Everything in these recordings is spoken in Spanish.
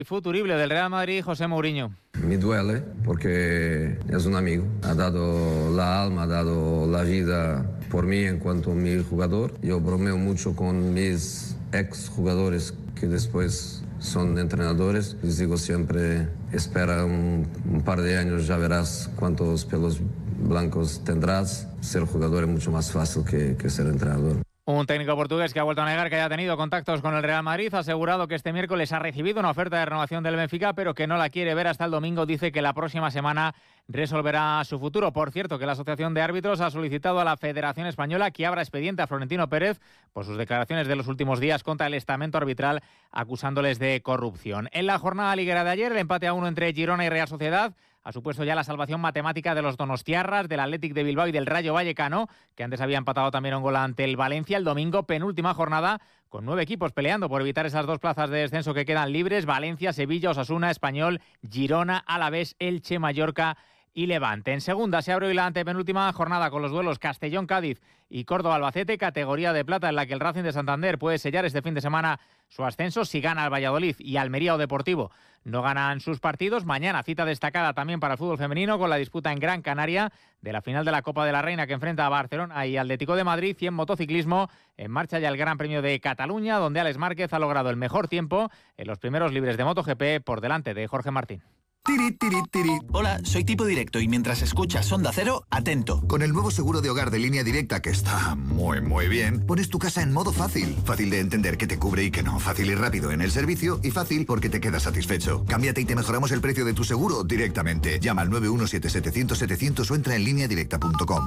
Futurible del Real Madrid, José Mourinho. Me duele porque es un amigo, ha dado la alma, ha dado la vida por mí en cuanto a mi jugador. Yo bromeo mucho con mis ex jugadores que después son entrenadores. Les digo siempre, espera un par de años, ya verás cuántos pelos blancos tendrás. Ser jugador es mucho más fácil que ser entrenador. Un técnico portugués que ha vuelto a negar que haya tenido contactos con el Real Madrid, ha asegurado que este miércoles ha recibido una oferta de renovación del Benfica, pero que no la quiere ver hasta el domingo. Dice que la próxima semana resolverá su futuro. Por cierto, que la Asociación de Árbitros ha solicitado a la Federación Española que abra expediente a Florentino Pérez por sus declaraciones de los últimos días contra el estamento arbitral, acusándoles de corrupción. En la jornada liguera de ayer, el empate a 1 entre Girona y Real Sociedad ha supuesto ya la salvación matemática de los donostiarras, del Athletic de Bilbao y del Rayo Vallecano, que antes había empatado también un gol ante el Valencia. El domingo, penúltima jornada, con 9 equipos peleando por evitar esas 2 plazas de descenso que quedan libres: Valencia, Sevilla, Osasuna, Español, Girona, Alavés, Elche, Mallorca y Levante. En segunda se abre hoy la antepenúltima jornada con los duelos Castellón-Cádiz y Córdoba-Albacete, categoría de plata en la que el Racing de Santander puede sellar este fin de semana su ascenso si gana al Valladolid y Almería o Deportivo no ganan sus partidos. Mañana cita destacada también para el fútbol femenino con la disputa en Gran Canaria de la final de la Copa de la Reina que enfrenta a Barcelona y Atlético de Madrid. Y en motociclismo, en marcha ya el Gran Premio de Cataluña, donde Alex Márquez ha logrado el mejor tiempo en los primeros libres de MotoGP por delante de Jorge Martín. Tiri, tiri, tiri. Hola, soy Tipo Directo y mientras escuchas Onda Cero, atento. Con el nuevo seguro de hogar de Línea Directa, que está muy bien, pones tu casa en modo fácil. Fácil de entender qué te cubre y qué no. Fácil y rápido en el servicio y fácil porque te quedas satisfecho. Cámbiate y te mejoramos el precio de tu seguro directamente. Llama al 917-700-700 o entra en lineadirecta.com.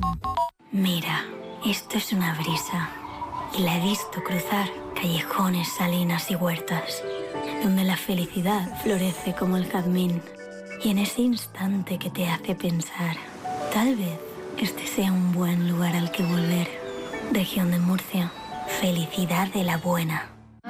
Mira, esto es una brisa. Y la he visto cruzar callejones, salinas y huertas, donde la felicidad florece como el jazmín. Y en ese instante que te hace pensar, tal vez este sea un buen lugar al que volver. Región de Murcia, felicidad de la buena.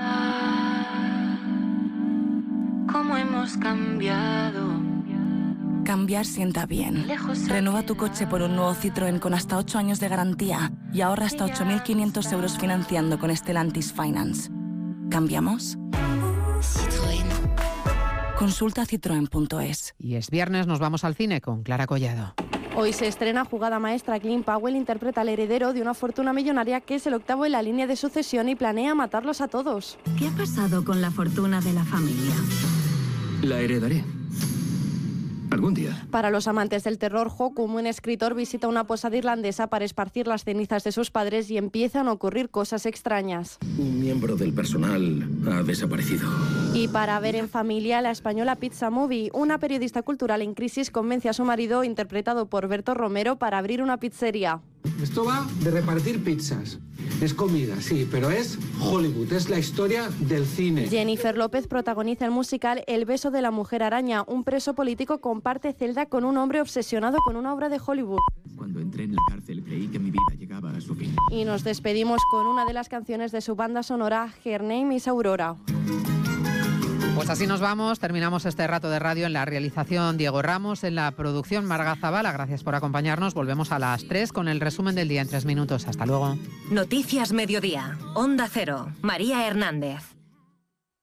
¿Cómo hemos cambiado? Cambiar sienta bien. Renueva tu coche por un nuevo Citroën con hasta 8 años de garantía y ahorra hasta 8.500 euros financiando con Stellantis Finance. ¿Cambiamos? Citroën. Consulta citroen.es. Y es viernes, nos vamos al cine con Clara Collado. Hoy se estrena Jugada Maestra. Clint Powell interpreta al heredero de una fortuna millonaria que es el octavo en la línea de sucesión y planea matarlos a todos. ¿Qué ha pasado con la fortuna de la familia? La heredaré. Algún día. Para los amantes del terror, Hokum, un escritor, visita una posada irlandesa para esparcir las cenizas de sus padres y empiezan a ocurrir cosas extrañas. Un miembro del personal ha desaparecido. Y para ver en familia, la española Pizza Movie, una periodista cultural en crisis convence a su marido, interpretado por Berto Romero, para abrir una pizzería. Esto va de repartir pizzas. Es comida, sí, pero es Hollywood, es la historia del cine. Jennifer López protagoniza el musical El beso de la mujer araña. Un preso político comparte celda con un hombre obsesionado con una obra de Hollywood. Cuando entré en la cárcel creí que mi vida llegaba a su fin. Y nos despedimos con una de las canciones de su banda sonora, Her Name is Aurora. Pues así nos vamos, terminamos este rato de radio. En la realización Diego Ramos, en la producción Marga Zavala. Gracias por acompañarnos. Volvemos a las 3 con el resumen del día en 3 minutos. Hasta luego. Noticias Mediodía. Onda Cero. María Hernández.